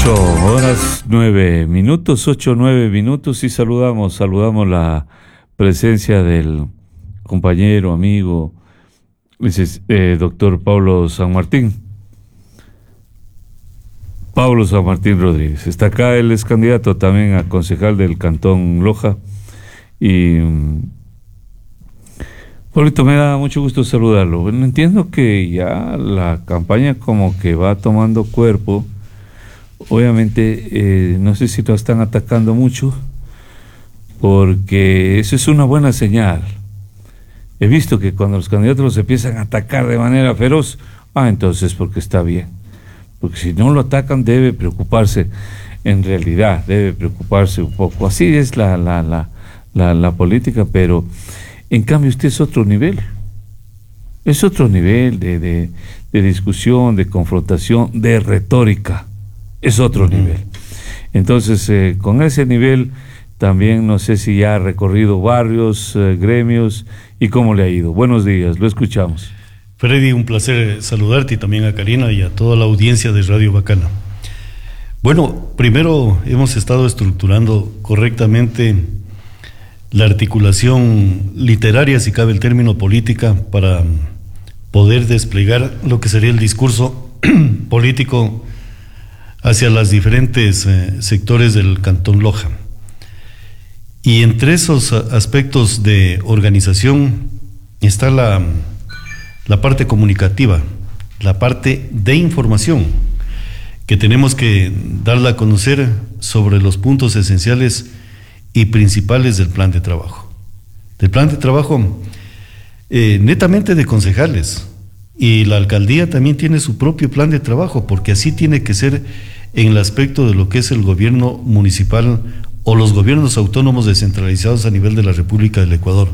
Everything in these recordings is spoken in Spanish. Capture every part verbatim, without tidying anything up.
Ocho horas nueve minutos, ocho nueve minutos y saludamos, saludamos la presencia del compañero, amigo, eh, doctor Pablo San Martín. Pablo San Martín Rodríguez. Está acá, él es candidato también a concejal del Cantón Loja. Y por esto me da mucho gusto saludarlo. Bueno, entiendo que ya la campaña como que va tomando cuerpo. Obviamente, eh, no sé si lo están atacando mucho, porque eso es una buena señal. He visto que cuando los candidatos los empiezan a atacar de manera feroz, ah, entonces porque está bien. Porque si no lo atacan debe preocuparse, en realidad debe preocuparse un poco. Así es la, la, la, la, la política, pero en cambio usted es otro nivel. Es otro nivel de, de, de discusión, de confrontación, de retórica. Es otro uh-huh. nivel. Entonces, eh, con ese nivel también no sé si ya ha recorrido barrios, eh, gremios, y cómo le ha ido. Buenos días, lo escuchamos. Freddy, un placer saludarte y también a Karina y a toda la audiencia de Radio Bacana. Bueno, primero hemos estado estructurando correctamente la articulación literaria, si cabe el término, política, para poder desplegar lo que sería el discurso político hacia los diferentes eh, sectores del Cantón Loja. Y entre esos aspectos de organización está la, la parte comunicativa, la parte de información, que tenemos que darla a conocer sobre los puntos esenciales y principales del plan de trabajo. Del plan de trabajo eh, netamente de concejales, y la alcaldía también tiene su propio plan de trabajo, porque así tiene que ser en el aspecto de lo que es el gobierno municipal o los gobiernos autónomos descentralizados a nivel de la República del Ecuador.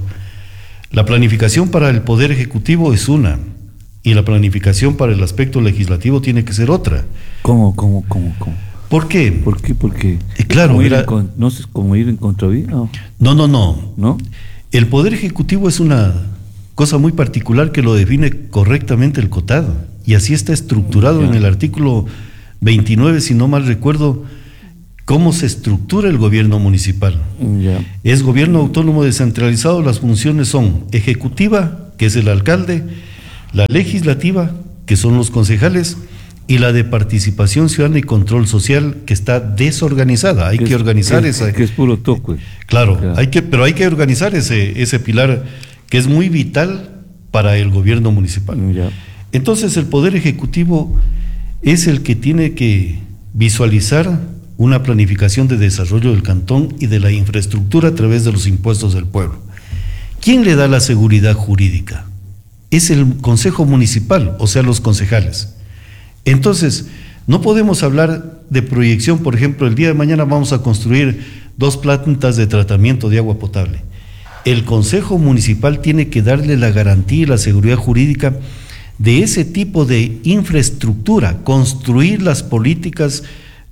La planificación para el Poder Ejecutivo es una, y la planificación para el aspecto legislativo tiene que ser otra. ¿Cómo, cómo, cómo, cómo? ¿Por qué? ¿Por qué? Porque eh, claro, ¿cómo ir era, en con, no sé, como ir en contravía? No, no, no, no. ¿No? El Poder Ejecutivo es una cosa muy particular que lo define correctamente el COTAD, y así está estructurado ya. En el artículo veintinueve, si no mal recuerdo, cómo se estructura el gobierno municipal. Ya. Es gobierno autónomo descentralizado, las funciones son ejecutiva, que es el alcalde, la legislativa, que son los concejales, y la de participación ciudadana y control social, que está desorganizada. Hay que, que organizar que, esa... Que es puro toque. Claro, claro. Hay que, pero hay que organizar ese, ese pilar que es muy vital para el gobierno municipal. Ya. Entonces el Poder Ejecutivo es el que tiene que visualizar una planificación de desarrollo del cantón y de la infraestructura a través de los impuestos del pueblo. ¿Quién le da la seguridad jurídica? Es el Consejo Municipal, o sea, los concejales. Entonces, no podemos hablar de proyección. Por ejemplo, el día de mañana vamos a construir dos plantas de tratamiento de agua potable. El Consejo Municipal tiene que darle la garantía y la seguridad jurídica de ese tipo de infraestructura, construir las políticas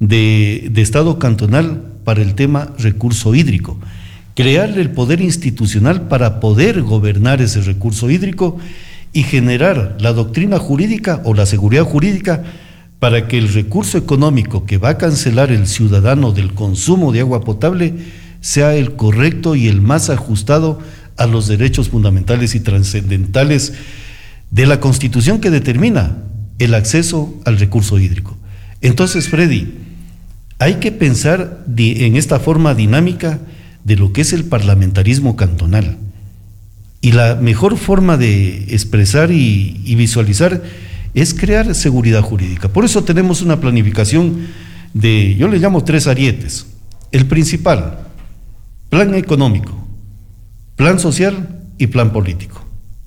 de, de Estado cantonal para el tema recurso hídrico, crearle el poder institucional para poder gobernar ese recurso hídrico y generar la doctrina jurídica o la seguridad jurídica para que el recurso económico que va a cancelar el ciudadano del consumo de agua potable sea el correcto y el más ajustado a los derechos fundamentales y trascendentales de la Constitución que determina el acceso al recurso hídrico. Entonces, Freddy, hay que pensar en esta forma dinámica de lo que es el parlamentarismo cantonal. Y la mejor forma de expresar y, y visualizar es crear seguridad jurídica. Por eso tenemos una planificación de, yo le llamo tres arietes. El principal, plan económico, plan social y plan político.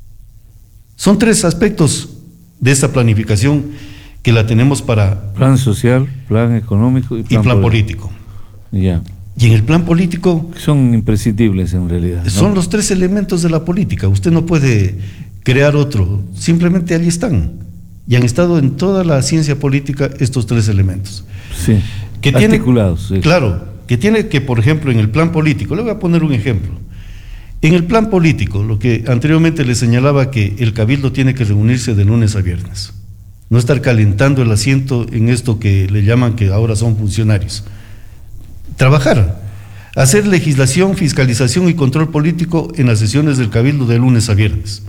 Son tres aspectos de esta planificación que la tenemos para... Plan social, plan económico y plan, y plan político. Ya. Y en el plan político... Son imprescindibles en realidad, ¿no? Son los tres elementos de la política. Usted no puede crear otro. Simplemente allí están. Y han estado en toda la ciencia política estos tres elementos. Sí, que articulados. Tiene, sí. Claro, que tiene que, por ejemplo, en el plan político, le voy a poner un ejemplo. En el plan político, lo que anteriormente le señalaba que el cabildo tiene que reunirse de lunes a viernes. no estar calentando el asiento en esto que le llaman que ahora son funcionarios. Trabajar, hacer legislación, fiscalización y control político en las sesiones del Cabildo de lunes a viernes.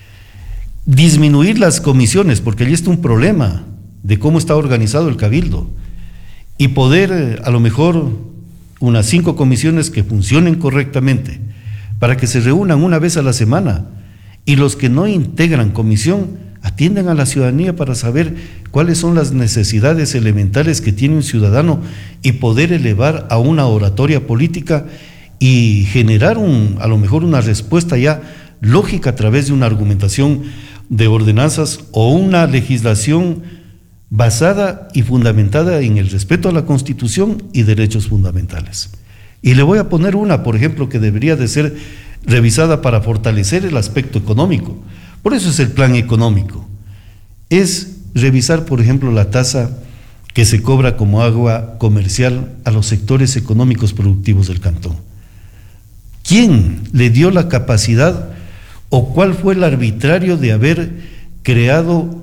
Disminuir las comisiones, porque allí está un problema de cómo está organizado el Cabildo, y poder a lo mejor unas cinco comisiones que funcionen correctamente, para que se reúnan una vez a la semana, y los que no integran comisión atiendan a la ciudadanía para saber cuáles son las necesidades elementales que tiene un ciudadano y poder elevar a una oratoria política y generar un, a lo mejor una respuesta ya lógica a través de una argumentación de ordenanzas o una legislación basada y fundamentada en el respeto a la Constitución y derechos fundamentales. Y le voy a poner una, por ejemplo, que debería de ser revisada para fortalecer el aspecto económico. Por eso es el plan económico. Es revisar, por ejemplo, la tasa que se cobra como agua comercial a los sectores económicos productivos del cantón. ¿Quién le dio la capacidad o cuál fue el arbitrario de haber creado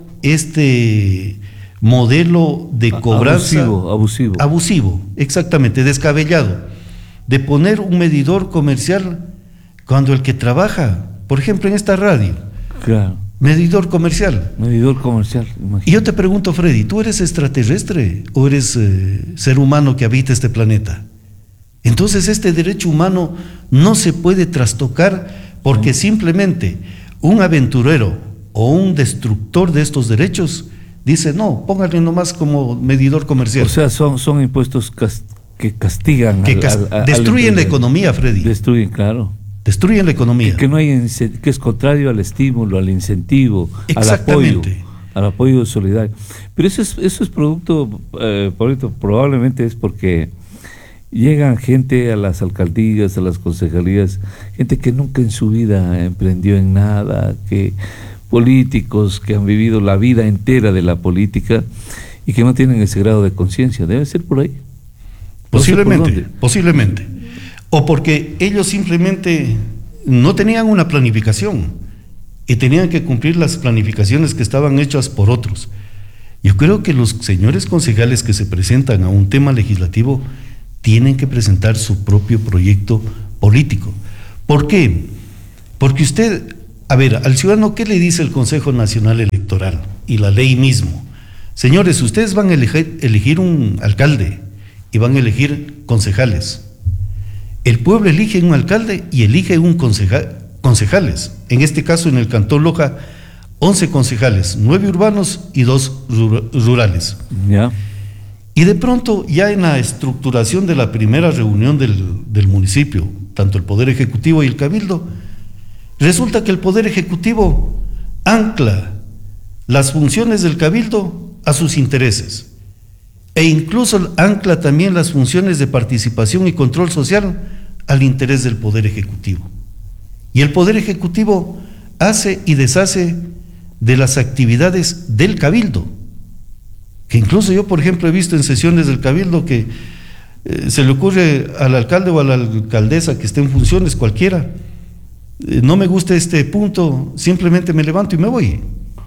este modelo de cobranza? Abusivo, abusivo. Abusivo, exactamente, descabellado, de poner un medidor comercial cuando el que trabaja, por ejemplo, en esta radio, claro, medidor comercial. Medidor comercial, imagínate. Y yo te pregunto, Freddy, ¿tú eres extraterrestre o eres eh, ser humano que habita este planeta? Entonces este derecho humano no se puede trastocar porque simplemente un aventurero o un destructor de estos derechos dice, no, póngale nomás como medidor comercial. O sea, son, son impuestos cas que castigan. Que cas al, al, destruyen al la economía, Freddy. Destruyen, claro. Destruyen la economía. Que, que no hay, que es contrario al estímulo, al incentivo, al apoyo, al apoyo solidario. Pero eso es, eso es producto, eh, probablemente es porque llegan gente a las alcaldías, a las concejalías, gente que nunca en su vida emprendió en nada, que políticos que han vivido la vida entera de la política y que no tienen ese grado de conciencia. Debe ser por ahí. Posiblemente, no sé por posiblemente. O porque ellos simplemente no tenían una planificación y tenían que cumplir las planificaciones que estaban hechas por otros. Yo creo que los señores concejales que se presentan a un tema legislativo tienen que presentar su propio proyecto político. ¿Por qué? Porque usted, a ver, al ciudadano, ¿qué le dice el Consejo Nacional Electoral y la ley mismo? Señores, ustedes van a elegir, elegir un alcalde y van a elegir concejales. El pueblo elige un alcalde y elige un concejal, concejales. En este caso, en el Cantón Loja, once concejales, nueve urbanos y dos rurales. Ya. Y de pronto, ya en la estructuración de la primera reunión del, del municipio, tanto el Poder Ejecutivo y el Cabildo, resulta que el Poder Ejecutivo ancla las funciones del Cabildo a sus intereses e incluso ancla también las funciones de participación y control social al interés del Poder Ejecutivo. Y el Poder Ejecutivo hace y deshace de las actividades del Cabildo, que incluso yo, por ejemplo, he visto en sesiones del Cabildo que eh, se le ocurre al alcalde o a la alcaldesa que esté en funciones, cualquiera, eh, no me gusta este punto, simplemente me levanto y me voy.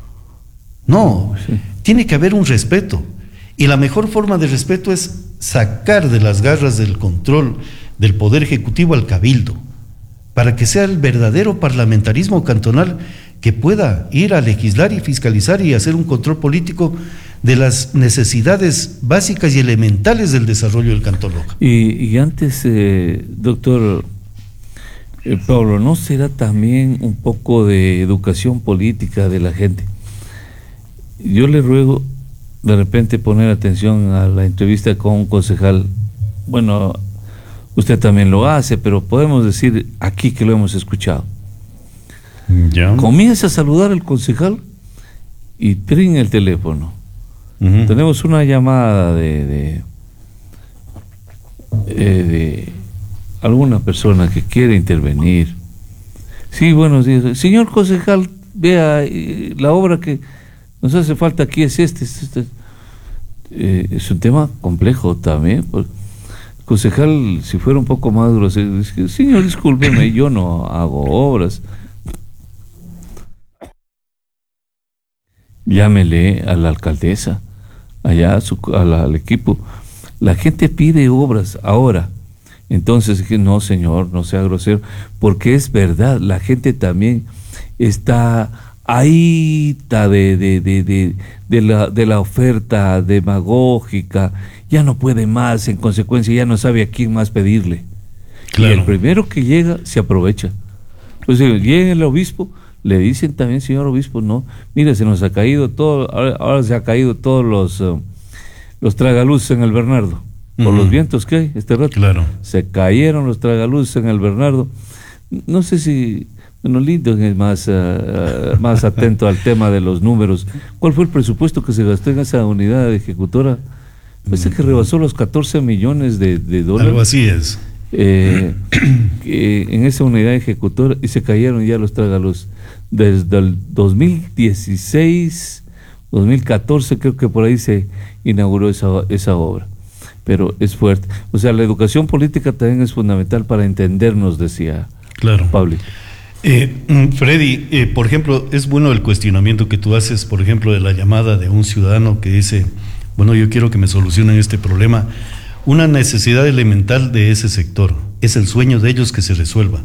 No, sí. Tiene que haber un respeto, y la mejor forma de respeto es sacar de las garras del control del Poder Ejecutivo al Cabildo, para que sea el verdadero parlamentarismo cantonal que pueda ir a legislar y fiscalizar y hacer un control político de las necesidades básicas y elementales del desarrollo del Cantón Loja. Y, y antes, eh, doctor eh, Pablo, ¿no será también un poco de educación política de la gente? Yo le ruego de repente poner atención a la entrevista con un concejal. Bueno, usted también lo hace, pero podemos decir aquí que lo hemos escuchado. Ya. Comienza a saludar al concejal y trin el teléfono. Uh-huh. Tenemos una llamada de de, eh, de alguna persona que quiere intervenir. Sí, buenos días. Señor concejal, vea, eh, la obra que nos hace falta aquí es este. Es, este. Eh, es un tema complejo también. Porque el concejal, si fuera un poco más duro, dice, señor, discúlpeme, yo no hago obras. llámele a la alcaldesa, allá a su, a la, al equipo. La gente pide obras ahora. Entonces, que no, señor, no sea grosero, porque es verdad, la gente también está ahí de, de, de, de, de, la, de la oferta demagógica, ya no puede más, en consecuencia ya no sabe a quién más pedirle. Claro. Y el primero que llega se aprovecha. Pues llega el obispo, le dicen también, señor obispo, no, mire, se nos ha caído todo, ahora, ahora se ha caído todos los, uh, los tragaluces en el Bernardo, por uh-huh. los vientos que hay este rato. Claro. Se cayeron los tragaluces en el Bernardo. No sé si... Bueno, Lindo es más, uh, más atento al tema de los números. ¿Cuál fue el presupuesto que se gastó en esa unidad ejecutora? Pensé que rebasó los catorce millones de, de dólares. Algo así es. Eh, eh, en esa unidad ejecutora, y se cayeron ya los trágalos. Desde el dos mil dieciséis, dos mil catorce, creo que por ahí se inauguró esa, esa obra. Pero es fuerte. O sea, la educación política también es fundamental para entendernos, decía claro. Pablo. Eh, Freddy, eh, por ejemplo, es bueno el cuestionamiento que tú haces, por ejemplo, de la llamada de un ciudadano que dice, bueno, yo quiero que me solucionen este problema. Una necesidad elemental de ese sector, es el sueño de ellos que se resuelva.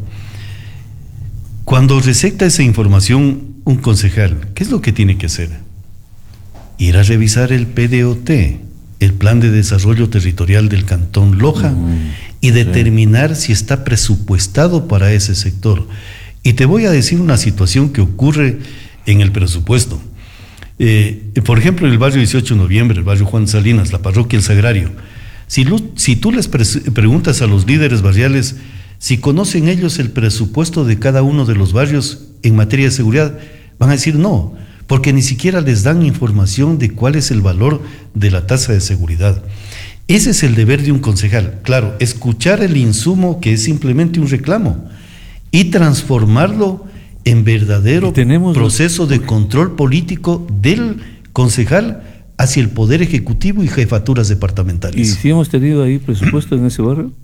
Cuando recepta esa información un concejal, ¿qué es lo que tiene que hacer? Ir a revisar el P D O T, el Plan de Desarrollo Territorial del Cantón Loja, mm, y determinar sí. si está presupuestado para ese sector. Y te voy a decir una situación que ocurre en el presupuesto. Eh, por ejemplo, en el barrio dieciocho de noviembre, el barrio Juan Salinas, la parroquia El Sagrario, si, lo, si tú les pre preguntas a los líderes barriales si conocen ellos el presupuesto de cada uno de los barrios en materia de seguridad, van a decir no, porque ni siquiera les dan información de cuál es el valor de la tasa de seguridad. Ese es el deber de un concejal, claro, escuchar el insumo que es simplemente un reclamo y transformarlo en verdadero proceso de control político del concejal hacia el Poder Ejecutivo y jefaturas departamentales. ¿Y si hemos tenido ahí presupuesto en ese barrio?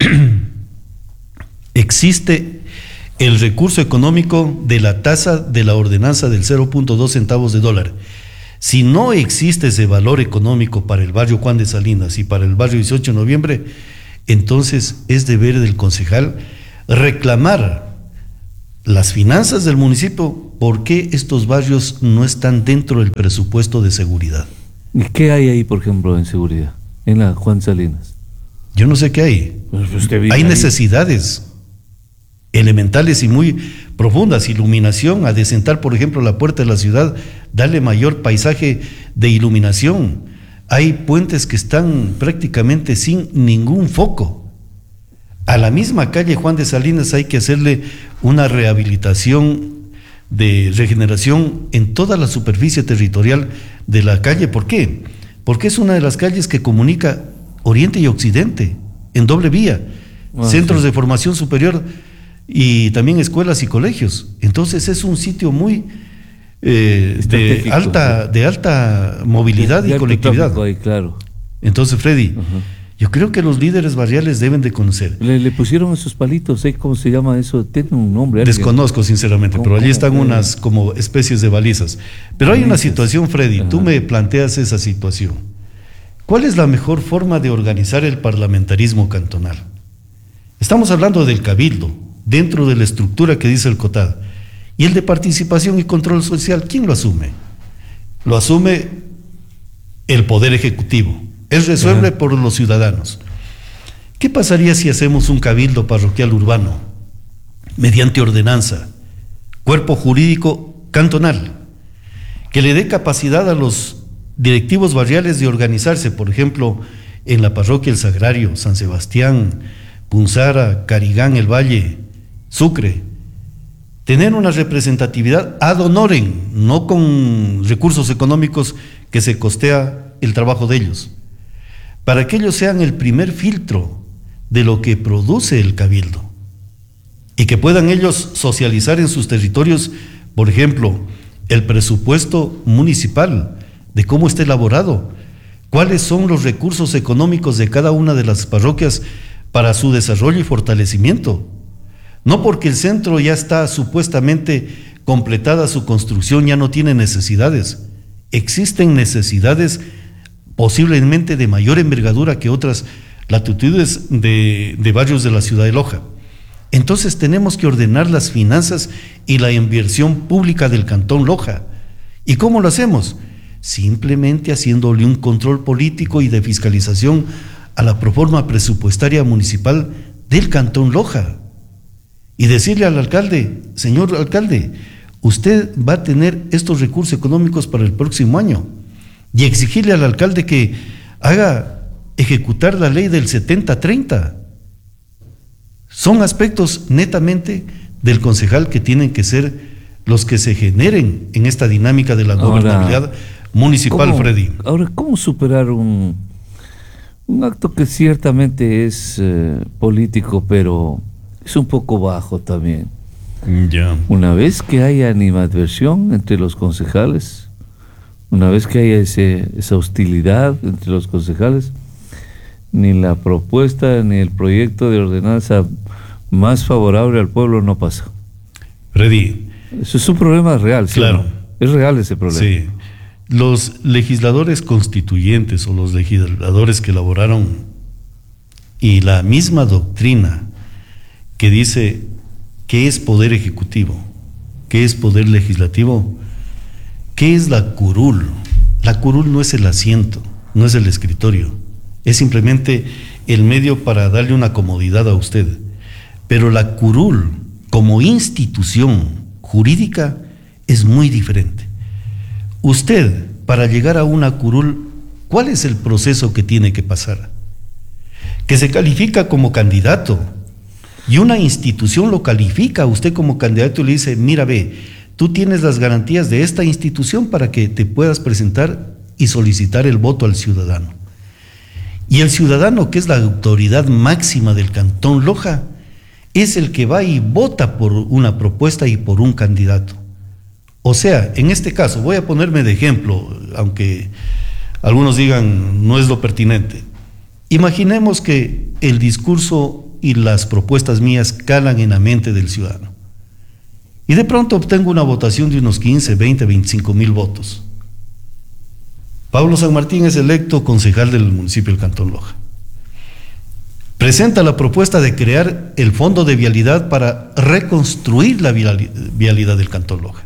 Existe el recurso económico de la tasa de la ordenanza del cero punto dos centavos de dólar. Si no existe ese valor económico para el barrio Juan de Salinas y para el barrio dieciocho de noviembre, entonces es deber del concejal reclamar las finanzas del municipio, ¿por qué estos barrios no están dentro del presupuesto de seguridad? ¿Y qué hay ahí, por ejemplo, en seguridad, en la Juan Salinas? Yo no sé qué hay. Pues usted vive hay ahí. Necesidades elementales y muy profundas, iluminación, adecentar, por ejemplo, la puerta de la ciudad, darle mayor paisaje de iluminación. Hay puentes que están prácticamente sin ningún foco. A la misma calle Juan de Salinas hay que hacerle una rehabilitación de regeneración en toda la superficie territorial de la calle. ¿Por qué? Porque es una de las calles que comunica Oriente y Occidente en doble vía, ah, centros sí. de formación superior y también escuelas y colegios. Entonces es un sitio muy eh, de alta de alta movilidad y conectividad. Ahí, claro. Entonces, Freddy, uh-huh. yo creo que los líderes barriales deben de conocer. Le, le pusieron esos palitos, ¿eh? ¿Cómo se llama eso? Tiene un nombre. ¿Alguien? Desconozco sinceramente, pero allí están unas como especies de balizas. Pero hay una situación, Freddy, Ajá. tú me planteas esa situación. ¿Cuál es la mejor forma de organizar el parlamentarismo cantonal? Estamos hablando del cabildo, dentro de la estructura que dice el COTAD. Y el de participación y control social, ¿quién lo asume? Lo asume el Poder Ejecutivo. Es resuelve Ajá. por los ciudadanos. ¿Qué pasaría si hacemos un cabildo parroquial urbano mediante ordenanza, cuerpo jurídico cantonal, que le dé capacidad a los directivos barriales de organizarse, por ejemplo, en la parroquia El Sagrario, San Sebastián, Punzara, Carigán, El Valle, Sucre, tener una representatividad ad honorem, no con recursos económicos que se costea el trabajo de ellos, para que ellos sean el primer filtro de lo que produce el cabildo y que puedan ellos socializar en sus territorios, por ejemplo, el presupuesto municipal, de cómo está elaborado, cuáles son los recursos económicos de cada una de las parroquias para su desarrollo y fortalecimiento. No porque el centro ya está supuestamente completada su construcción, ya no tiene necesidades. existen necesidades posiblemente de mayor envergadura que otras latitudes de, de barrios de la ciudad de Loja. Entonces tenemos que ordenar las finanzas y la inversión pública del Cantón Loja. ¿Y cómo lo hacemos? Simplemente haciéndole un control político y de fiscalización a la proforma presupuestaria municipal del Cantón Loja. Y decirle al alcalde: señor alcalde, usted va a tener estos recursos económicos para el próximo año. Y exigirle al alcalde que haga ejecutar la ley del setenta treinta. Son aspectos netamente del concejal que tienen que ser los que se generen en esta dinámica de la ahora, gobernabilidad municipal, ¿cómo, Freddy? Ahora, ¿cómo superar un, un acto que ciertamente es eh, político, pero es un poco bajo también? Ya. Una vez que haya animadversión entre los concejales, una vez que haya ese, esa hostilidad entre los concejales, ni la propuesta ni el proyecto de ordenanza más favorable al pueblo no pasa. Freddy, eso es un problema real, ¿sí? Claro. ¿No? Es real ese problema. Sí. Los legisladores constituyentes o los legisladores que elaboraron y la misma doctrina que dice qué es poder ejecutivo, qué es poder legislativo, qué es la curul. La curul no es el asiento, no es el escritorio, es simplemente el medio para darle una comodidad a usted. Pero la curul como institución jurídica es muy diferente. Usted, para llegar a una curul, ¿cuál es el proceso que tiene que pasar? Que se califica como candidato y una institución lo califica a usted como candidato y le dice: mira, ve, tú tienes las garantías de esta institución para que te puedas presentar y solicitar el voto al ciudadano. Y el ciudadano, que es la autoridad máxima del Cantón Loja, es el que va y vota por una propuesta y por un candidato. O sea, en este caso, voy a ponerme de ejemplo, aunque algunos digan no es lo pertinente. Imaginemos que el discurso y las propuestas mías calan en la mente del ciudadano. Y de pronto obtengo una votación de unos quince, veinte, veinticinco mil votos. Pablo San Martín es electo concejal del municipio del Cantón Loja. Presenta la propuesta de crear el fondo de vialidad para reconstruir la vialidad del Cantón Loja.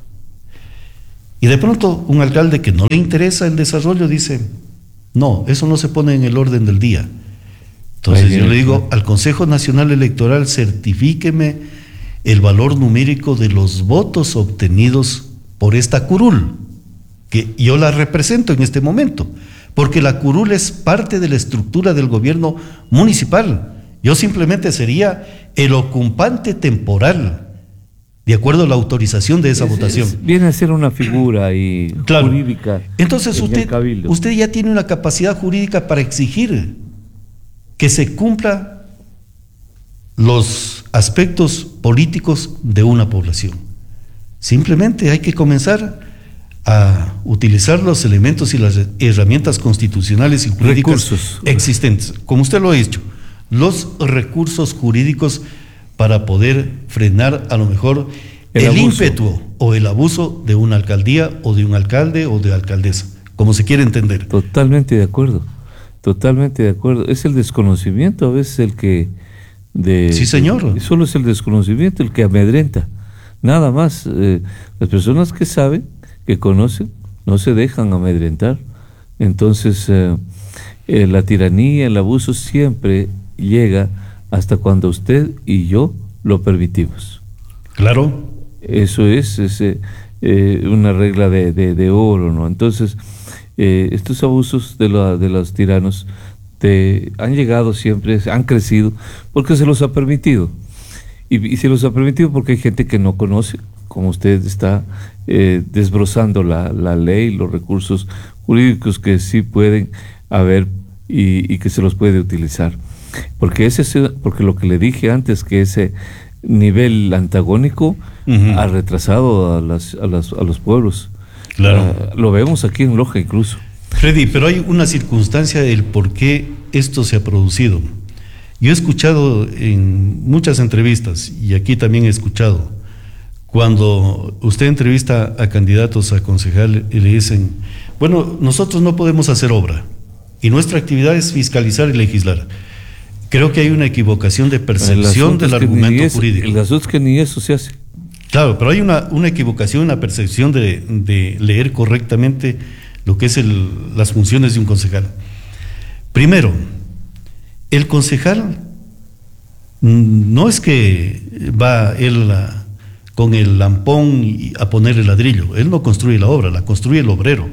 Y de pronto un alcalde que no le interesa el desarrollo dice: no, eso no se pone en el orden del día. Entonces yo le digo al Consejo Nacional Electoral: certifíqueme el valor numérico de los votos obtenidos por esta curul, que yo la represento en este momento, porque la curul es parte de la estructura del gobierno municipal. Yo simplemente sería el ocupante temporal, de acuerdo a la autorización de esa es, votación. Es, viene a ser una figura ahí, claro, jurídica. Entonces usted, usted ya tiene una capacidad jurídica para exigir que se cumpla los aspectos políticos de una población. Simplemente hay que comenzar a utilizar los elementos y las herramientas constitucionales y jurídicas recursos existentes, como usted lo ha dicho, los recursos jurídicos para poder frenar a lo mejor el, el ímpetu o el abuso de una alcaldía o de un alcalde o de alcaldesa, como se quiere entender. Totalmente de acuerdo, totalmente de acuerdo. Es el desconocimiento a veces el que... De, sí, señor. De, solo es el desconocimiento el que amedrenta, nada más. Eh, las personas que saben, que conocen, no se dejan amedrentar. Entonces, eh, eh, la tiranía, el abuso siempre llega hasta cuando usted y yo lo permitimos. Claro. Eso es, es eh, eh, una regla de, de, de oro, ¿no? Entonces, eh, estos abusos de, la, de los tiranos te, han llegado siempre, han crecido, porque se los ha permitido. Y, y se los ha permitido porque hay gente que no conoce, como usted está eh, desbrozando la, la ley, los recursos jurídicos que sí pueden haber y, y que se los puede utilizar. Porque ese es, porque lo que le dije antes, que ese nivel antagónico uh-huh. ha retrasado a, las, a, las, a los pueblos. Claro. Uh, lo vemos aquí en Loja incluso. Freddy, pero hay una circunstancia del por qué esto se ha producido. Yo he escuchado en muchas entrevistas, y aquí también he escuchado, cuando usted entrevista a candidatos a concejal y le dicen: Bueno, nosotros no podemos hacer obra y nuestra actividad es fiscalizar y legislar. Creo que hay una equivocación de percepción del argumento eso, jurídico. El asunto es que ni eso se hace. Claro, pero hay una, una equivocación, una percepción de, de leer correctamente lo que es el, las funciones de un concejal. Primero, el concejal no es que va él a, con el lampón a poner el ladrillo, él no construye la obra, la construye el obrero.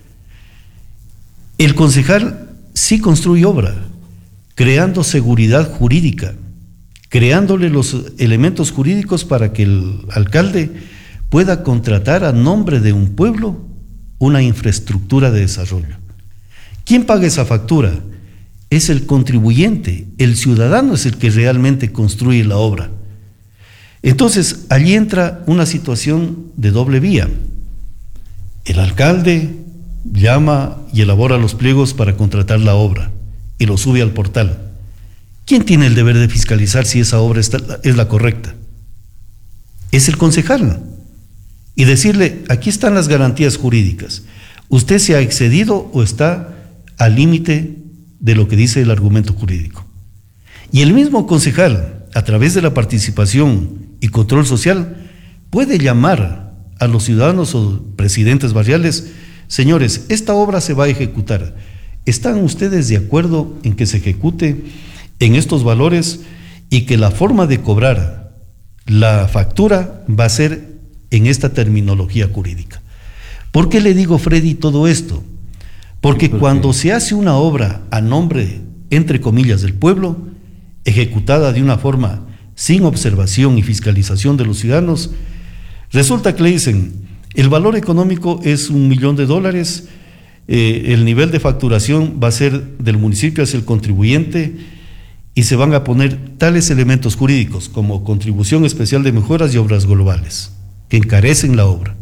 El concejal sí construye obra, creando seguridad jurídica, creándole los elementos jurídicos para que el alcalde pueda contratar a nombre de un pueblo una infraestructura de desarrollo. ¿Quién paga esa factura? Es el contribuyente, el ciudadano es el que realmente construye la obra. Entonces, allí entra una situación de doble vía. El alcalde llama y elabora los pliegos para contratar la obra y lo sube al portal. ¿Quién tiene el deber de fiscalizar si esa obra está, es la correcta? Es el concejal. Y decirle, aquí están las garantías jurídicas. ¿Usted se ha excedido o está al límite de lo que dice el argumento jurídico? Y el mismo concejal, a través de la participación y control social, puede llamar a los ciudadanos o presidentes barriales: señores, esta obra se va a ejecutar. ¿Están ustedes de acuerdo en que se ejecute en estos valores y que la forma de cobrar la factura va a ser en esta terminología jurídica? ¿Por qué le digo, Freddy, todo esto? Porque ¿Por cuando se hace una obra a nombre, entre comillas, del pueblo, ejecutada de una forma sin observación y fiscalización de los ciudadanos, resulta que le dicen, el valor económico es un millón de dólares, eh, el nivel de facturación va a ser del municipio hacia el contribuyente y se van a poner tales elementos jurídicos como contribución especial de mejoras y obras globales, que encarecen la obra.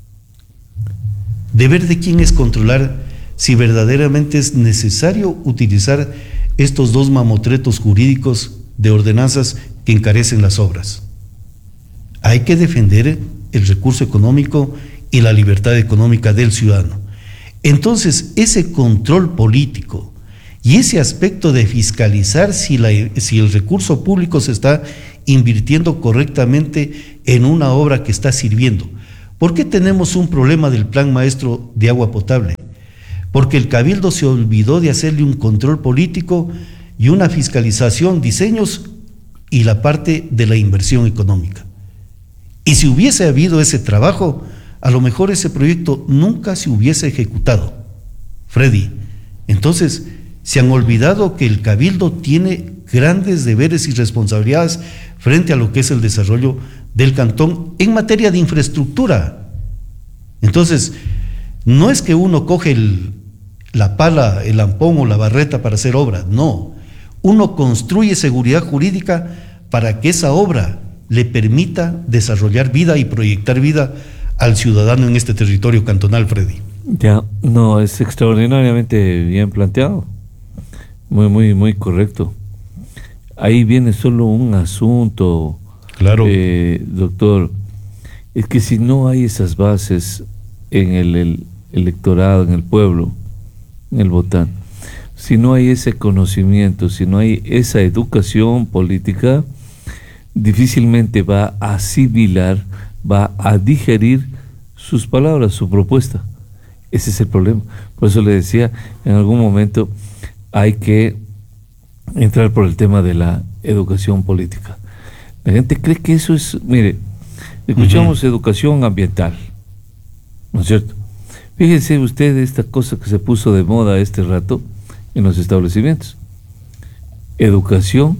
¿Deber de quién es controlar si verdaderamente es necesario utilizar estos dos mamotretos jurídicos de ordenanzas que encarecen las obras? Hay que defender el recurso económico y la libertad económica del ciudadano. Entonces, ese control político y ese aspecto de fiscalizar si, la, si el recurso público se está invirtiendo correctamente en una obra que está sirviendo. ¿Por qué tenemos un problema del plan maestro de agua potable? Porque el Cabildo se olvidó de hacerle un control político y una fiscalización, diseños y la parte de la inversión económica. Y si hubiese habido ese trabajo, a lo mejor ese proyecto nunca se hubiese ejecutado. Freddy, entonces se han olvidado que el Cabildo tiene grandes deberes y responsabilidades frente a lo que es el desarrollo del cantón en materia de infraestructura. Entonces, no es que uno coge el, la pala, el lampón o la barreta para hacer obra, no. Uno construye seguridad jurídica para que esa obra le permita desarrollar vida y proyectar vida al ciudadano en este territorio cantonal, Freddy. Ya, no, es extraordinariamente bien planteado. Muy, muy, muy correcto. Ahí viene solo un asunto, claro, eh, doctor. Es que si no hay esas bases en el, el electorado, en el pueblo, en el votante, si no hay ese conocimiento, si no hay esa educación política, difícilmente va a asimilar, va a digerir sus palabras, su propuesta. Ese es el problema. Por eso le decía, en algún momento hay que entrar por el tema de la educación política. La gente cree que eso es, mire, escuchamos uh-huh. educación ambiental, ¿no es cierto? Fíjense usted esta cosa que se puso de moda este rato en los establecimientos. Educación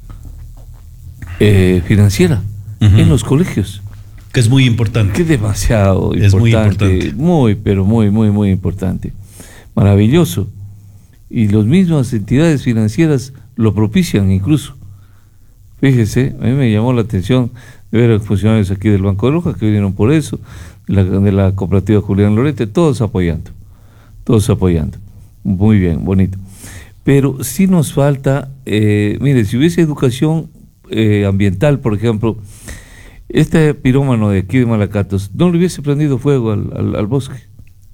eh, financiera uh-huh. en los colegios. Que es muy importante. Que demasiado es importante. Muy importante. Muy, pero muy, muy, muy importante. Maravilloso. Y las mismas entidades financieras lo propician incluso. Fíjese, a mí me llamó la atención de ver a los funcionarios aquí del Banco de Loja que vinieron por eso, de la, de la cooperativa Julián Lorete, todos apoyando, todos apoyando. Muy bien, bonito. Pero sí nos falta, eh, mire, si hubiese educación eh, ambiental, por ejemplo, este pirómano de aquí de Malacatos no le hubiese prendido fuego al, al, al bosque.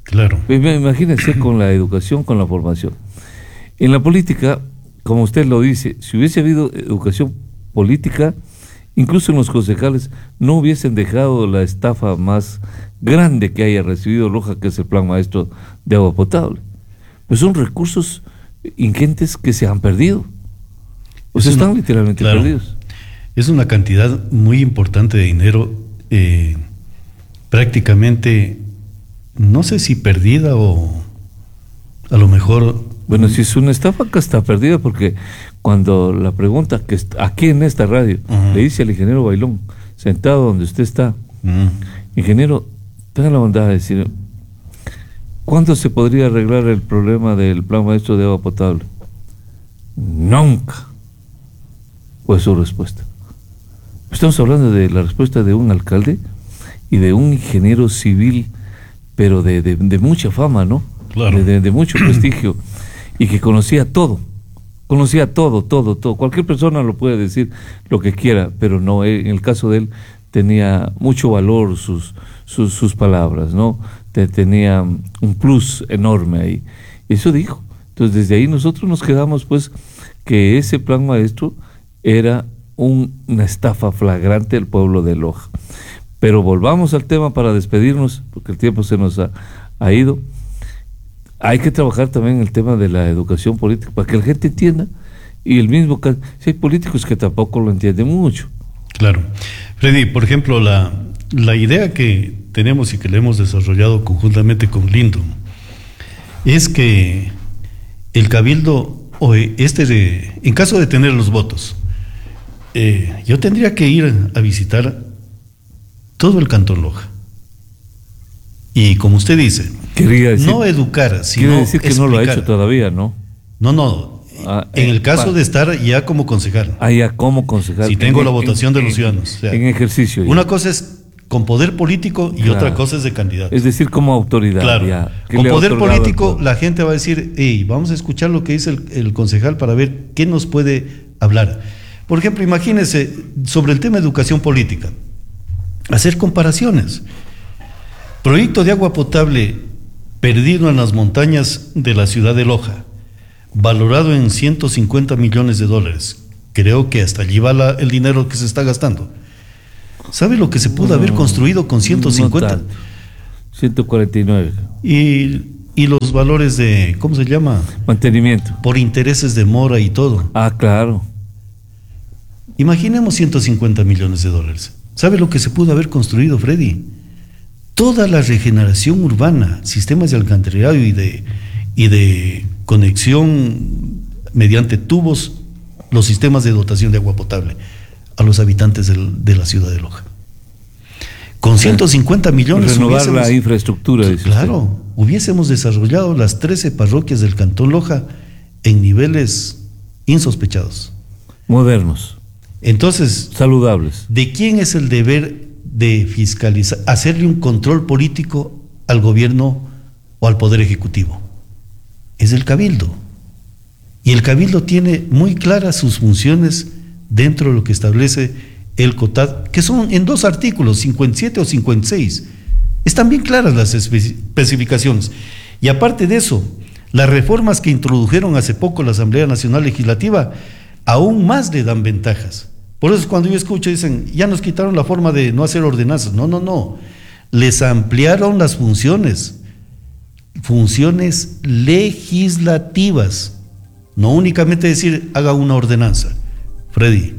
Claro. Imagínense con la educación, con la formación. En la política, como usted lo dice, si hubiese habido educación política, incluso en los concejales no hubiesen dejado la estafa más grande que haya recibido Loja, que es el Plan Maestro de Agua Potable. Pues son recursos ingentes que se han perdido. O sea, están literalmente claro, perdidos. Es una cantidad muy importante de dinero, eh, prácticamente, no sé si perdida o a lo mejor... Bueno, si es una estafa, que está perdida, porque cuando la pregunta que está aquí en esta radio, uh-huh, le dice al ingeniero Bailón, sentado donde usted está, uh-huh, ingeniero, tenga la bondad de decir, ¿cuándo se podría arreglar el problema del Plan Maestro de Agua Potable? Nunca, fue su respuesta. Estamos hablando de la respuesta de un alcalde y de un ingeniero civil, pero de, de, de mucha fama, ¿no? Claro. De, de, de mucho prestigio, y que conocía todo, conocía todo, todo, todo. Cualquier persona lo puede decir lo que quiera, pero no, en el caso de él tenía mucho valor sus, sus, sus palabras, ¿no? Te, tenía un plus enorme ahí. Eso dijo. Entonces, desde ahí nosotros nos quedamos, pues, que ese plan maestro era un, una estafa flagrante del pueblo de Loja. Pero volvamos al tema para despedirnos, porque el tiempo se nos ha, ha ido. Hay que trabajar también en el tema de la educación política, para que la gente entienda, y el mismo caso, si hay políticos que tampoco lo entienden mucho. Claro. Freddy, por ejemplo, la, la idea que tenemos y que le hemos desarrollado conjuntamente con Lindo, es que el Cabildo, o este de, en caso de tener los votos, eh, yo tendría que ir a visitar todo el Cantón Loja. Y como usted dice, decir, no educar, sino quiere decir que explicar. No lo ha hecho todavía, ¿no? No, no. Ah, en el caso para, de estar ya como concejal. Ah, ya como concejal. Si tengo en, la votación en, de los en, ciudadanos. O sea, en ejercicio. Ya. Una cosa es con poder político y claro, otra cosa es de candidato. Es decir, como autoridad. Claro. Ya, con poder político la gente va a decir, hey, vamos a escuchar lo que dice el, el concejal para ver qué nos puede hablar. Por ejemplo, imagínense sobre el tema de educación política. Hacer comparaciones. Proyecto de agua potable perdido en las montañas de la ciudad de Loja, valorado en ciento cincuenta millones de dólares. Creo que hasta allí va la, el dinero que se está gastando. ¿Sabe lo que se pudo no, haber construido con ciento cincuenta? No ciento cuarenta y nueve. Y, y los valores de, ¿cómo se llama? Mantenimiento. Por intereses de mora y todo. Ah, claro. Imaginemos ciento cincuenta millones de dólares. ¿Sabe lo que se pudo haber construido, Freddy? Toda la regeneración urbana, sistemas de alcantarillado y de, y de conexión mediante tubos, los sistemas de dotación de agua potable a los habitantes del, de la ciudad de Loja. Con ciento cincuenta millones... Renovar la infraestructura. Dice claro, usted. Hubiésemos desarrollado las trece parroquias del Cantón Loja en niveles insospechados. Modernos. Entonces... saludables. ¿De quién es el deber de fiscalizar, hacerle un control político al gobierno o al poder ejecutivo? Es el Cabildo. Y el Cabildo tiene muy claras sus funciones dentro de lo que establece el COTAD, que son en dos artículos, cincuenta y siete o cincuenta y seis. Están bien claras las especificaciones. Y aparte de eso, las reformas que introdujeron hace poco la Asamblea Nacional Legislativa aún más le dan ventajas. Por eso cuando yo escucho dicen, ya nos quitaron la forma de no hacer ordenanzas. No, no, no. Les ampliaron las funciones. Funciones legislativas. No únicamente decir, haga una ordenanza. Freddy.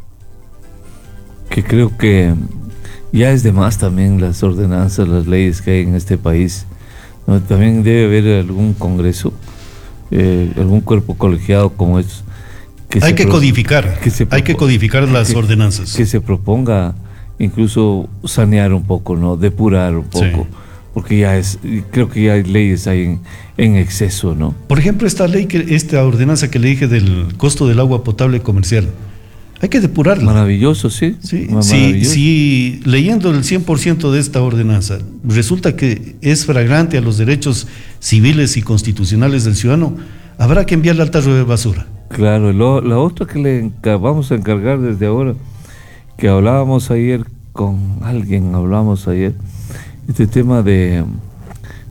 Que creo que ya es de más también las ordenanzas, las leyes que hay en este país. ¿No? También debe haber algún congreso, eh, algún cuerpo colegiado como estos. Que hay que codificar, que hay que codificar las que, ordenanzas. Que se proponga incluso sanear un poco, ¿no? Depurar un poco, sí. Porque ya es, creo que ya hay leyes ahí en, en exceso, ¿no? Por ejemplo, esta ley, que esta ordenanza que le dije del costo del agua potable comercial, hay que depurarla. Maravilloso, sí. Sí, maravilloso. Si, si leyendo el cien por ciento de esta ordenanza resulta que es flagrante a los derechos civiles y constitucionales del ciudadano, habrá que enviarla al tarro de basura. Claro, lo, la otra que le vamos a encargar desde ahora, que hablábamos ayer con alguien, hablamos ayer, este tema de,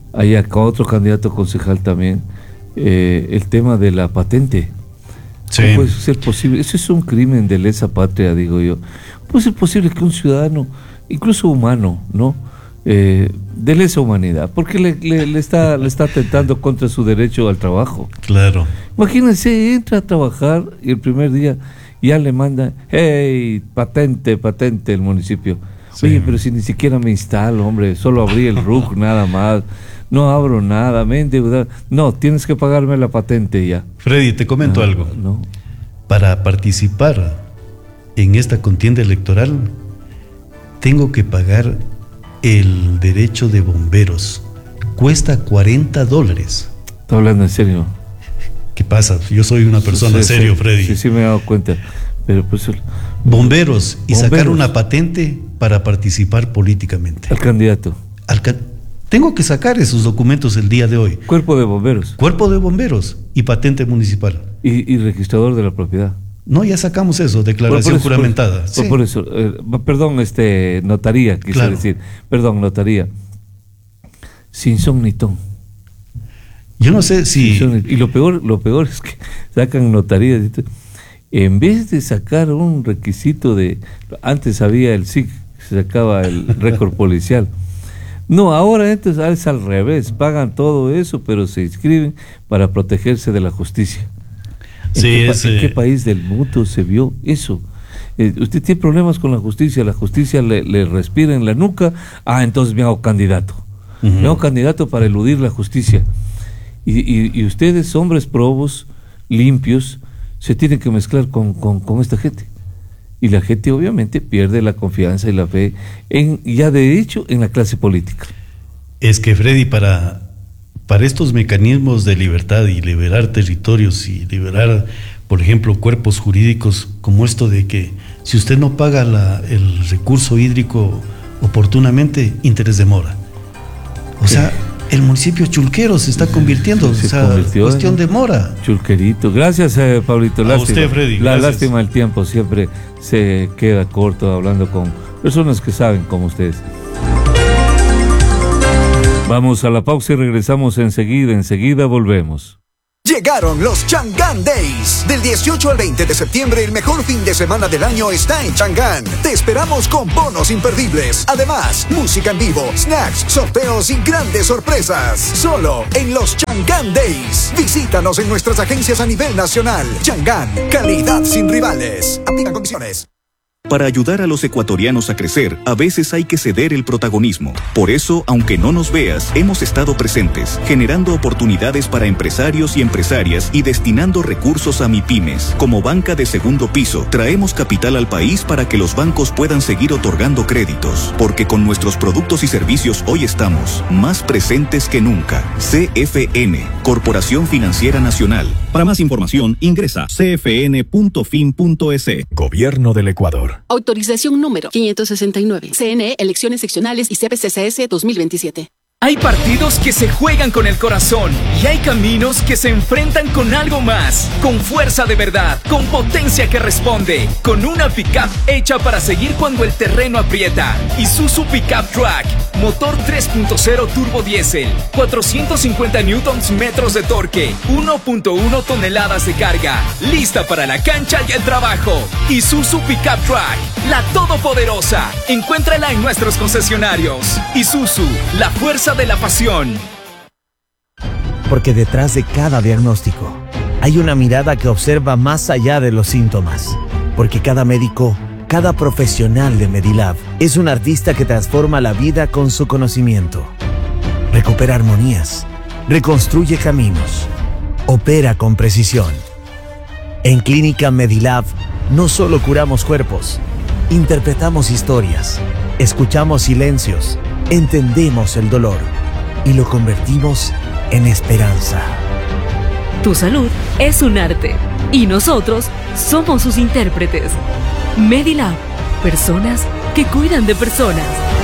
allá con otro candidato concejal también, eh, el tema de la patente. Sí. ¿Cómo puede ser posible? Eso es un crimen de lesa patria, digo yo. ¿Puede ser posible que un ciudadano, incluso humano, ¿no? Eh, de lesa humanidad, porque le, le, le, está, le está atentando contra su derecho al trabajo? Claro. Imagínense, entra a trabajar y el primer día ya le manda, hey, patente, patente el municipio. Sí. Oye, pero si ni siquiera me instalo, hombre, solo abrí el R U C nada más, no abro nada, me he endeudado. No, tienes que pagarme la patente ya. Freddy, te comento no, algo. No. Para participar en esta contienda electoral, tengo que pagar el derecho de bomberos. Cuesta cuarenta dólares. ¿Está hablando en serio? ¿Qué pasa? Yo soy una persona sí, serio, sí, Freddy. Sí, sí me he dado cuenta. Pero pues el, bomberos y bomberos. Sacar una patente para participar políticamente. Al candidato. Al ca Tengo que sacar esos documentos el día de hoy. Cuerpo de bomberos. Cuerpo de bomberos y patente municipal. Y, y registrador de la propiedad. No, ya sacamos eso, declaración por, por eso, juramentada. Por, sí. por eso, eh, perdón, este, notaría, quise claro. decir. Perdón, notaría. Sin son ni ton. Yo no sé si... Son, y lo peor, lo peor es que sacan notarías. En vez de sacar un requisito de... Antes había el S I C, se sacaba el récord policial. No, ahora entonces es al revés. Pagan todo eso, pero se inscriben para protegerse de la justicia. ¿En, sí, qué, es, ¿en qué país del mundo se vio eso? Eh, usted tiene problemas con la justicia, la justicia le, le respira en la nuca, ah, entonces me hago candidato. Uh-huh. Me hago candidato para eludir la justicia. Y, y, y ustedes, hombres probos, limpios, se tienen que mezclar con, con, con esta gente. Y la gente obviamente pierde la confianza y la fe, en ya de hecho, en la clase política. Es que, Freddy, para... Para estos mecanismos de libertad y liberar territorios y liberar, por ejemplo, cuerpos jurídicos como esto de que si usted no paga la, el recurso hídrico oportunamente, interés de mora. O sí. sea, el municipio chulquero se está convirtiendo, se o sea, cuestión de mora. Chulquerito. Gracias, eh, Pablito. Lástima. A usted, Freddy. La lástima el tiempo siempre se queda corto hablando con personas que saben como ustedes. Vamos a la pausa y regresamos enseguida, enseguida volvemos. Llegaron los Chang'an Days. Del dieciocho al veinte de septiembre, el mejor fin de semana del año está en Chang'an. Te esperamos con bonos imperdibles. Además, música en vivo, snacks, sorteos y grandes sorpresas. Solo en los Chang'an Days. Visítanos en nuestras agencias a nivel nacional. Chang'an, calidad sin rivales. Aplican condiciones. Para ayudar a los ecuatorianos a crecer, a veces hay que ceder el protagonismo. Por eso, aunque no nos veas, hemos estado presentes, generando oportunidades para empresarios y empresarias y destinando recursos a MIPYMES. Como banca de segundo piso, traemos capital al país para que los bancos puedan seguir otorgando créditos. Porque con nuestros productos y servicios hoy estamos más presentes que nunca. C F N, Corporación Financiera Nacional. Para más información, ingresa c f n punto fin punto es. Gobierno del Ecuador. Autorización número quinientos sesenta y nueve. C N E, Elecciones Seccionales y C P C C S dos mil veintisiete. Hay partidos que se juegan con el corazón y hay caminos que se enfrentan con algo más, con fuerza de verdad, con potencia que responde, con una pickup hecha para seguir cuando el terreno aprieta. Isuzu Pickup Track, motor tres punto cero turbo diésel, cuatrocientos cincuenta newtons metros de torque, uno punto uno toneladas de carga, lista para la cancha y el trabajo. Isuzu Pickup Track, la todopoderosa. Encuéntrala en nuestros concesionarios. Isuzu, la fuerza de la pasión. Porque detrás de cada diagnóstico hay una mirada que observa más allá de los síntomas. Porque cada médico, cada profesional de Medilab es un artista que transforma la vida con su conocimiento. Recupera armonías, reconstruye caminos, opera con precisión. En Clínica Medilab no solo curamos cuerpos, interpretamos historias, escuchamos silencios, entendemos el dolor y lo convertimos en esperanza. Tu salud es un arte y nosotros somos sus intérpretes. Medilab, personas que cuidan de personas.